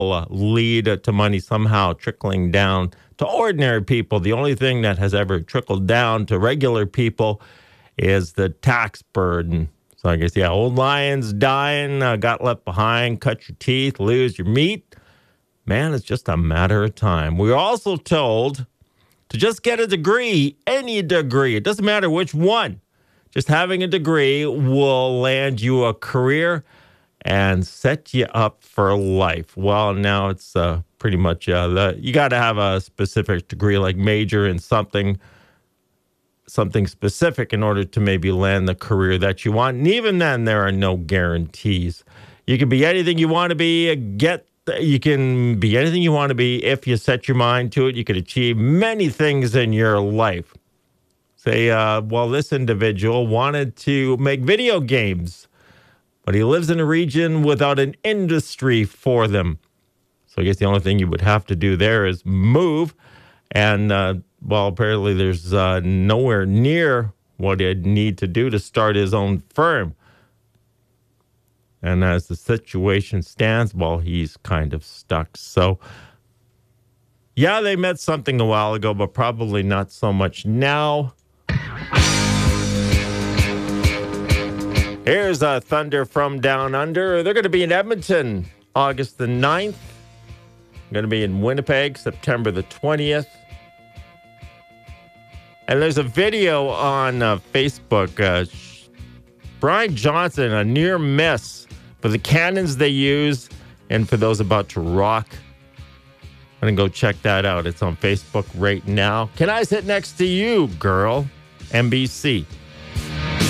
lead to money somehow trickling down to ordinary people. The only thing that has ever trickled down to regular people is the tax burden. So I guess, old lions dying, got left behind, cut your teeth, lose your meat. Man, it's just a matter of time. We're also told to just get a degree, any degree. It doesn't matter which one. Just having a degree will land you a career and set you up for life. Well, now it's pretty much, you got to have a specific degree, like major in something specific in order to maybe land the career that you want. And even then, there are no guarantees. You can be anything you want to be, you can be anything you want to be if you set your mind to it. You could achieve many things in your life. Say, this individual wanted to make video games, but he lives in a region without an industry for them. So I guess the only thing you would have to do there is move. And, apparently there's nowhere near what he'd need to do to start his own firm. And as the situation stands, he's kind of stuck. So, they met something a while ago, but probably not so much now. Here's Thunder from Down Under. They're going to be in Edmonton August the 9th. Going to be in Winnipeg September the 20th. And there's a video on Facebook. Brian Johnson, a near miss for the cannons they use and for those about to rock. I'm going to go check that out. It's on Facebook right now. Can I sit next to you, girl? NBC.